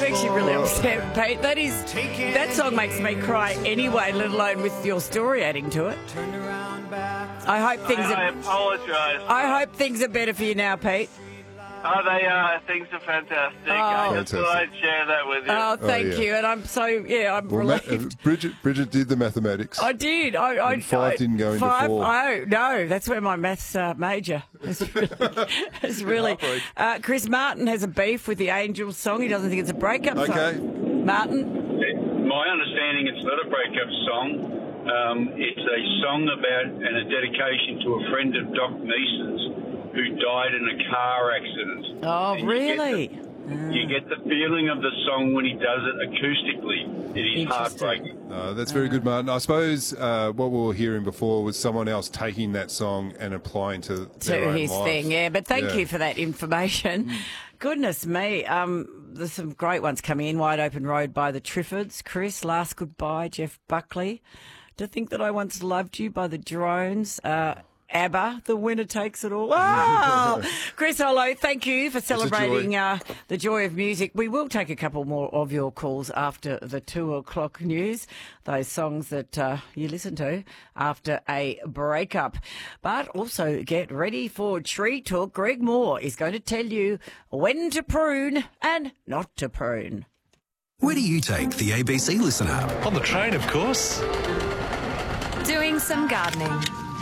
actually really upset, Pete. That song makes me cry anyway, let alone with your story adding to it. I hope I apologise. I hope things are better for you now, Pete. Oh, they are. Things are fantastic. I just thought I'd share that with you. Oh, thank you. And I'm relieved. Bridget did the mathematics. I did. And 5 didn't go into 4. Oh, no, that's where my maths major is really. Chris Martin has a beef with the Angels song. He doesn't think it's a breakup song. Okay. Martin? My understanding, it's not a breakup song. It's a song about and a dedication to a friend of Doc Neeson's who died in a car accident. Oh, and really? You get the feeling of the song when he does it acoustically. It is heartbreaking. That's very good, Martin. I suppose what we were hearing before was someone else taking that song and applying to their own his life. thing, yeah. But thank you for that information. Goodness me. There's some great ones coming in. Wide Open Road by the Triffids. Chris, Last Goodbye, Jeff Buckley. To Think That I Once Loved You by the Drones. ABBA, The Winner Takes It All. Oh! Chris Hollow, thank you for celebrating the joy of music. We will take a couple more of your calls after the 2 o'clock news, those songs that you listen to after a breakup. But also get ready for Tree Talk. Greg Moore is going to tell you when to prune and not to prune. Where do you take the ABC Listen app? On the train, of course. Doing some gardening.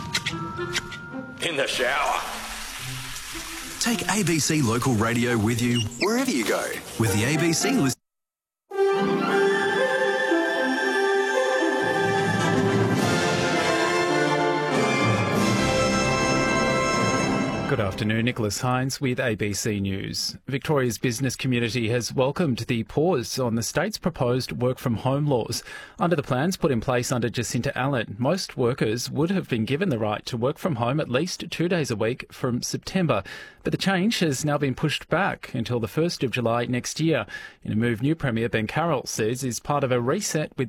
In the shower. Take ABC Local Radio with you wherever you go with the ABC Listen. Good afternoon, Nicholas Hines with ABC News. Victoria's business community has welcomed the pause on the state's proposed work-from-home laws. Under the plans put in place under Jacinta Allen, most workers would have been given the right to work from home at least 2 days a week from September. But the change has now been pushed back until the 1st of July next year, in a move new Premier Ben Carroll says is part of a reset with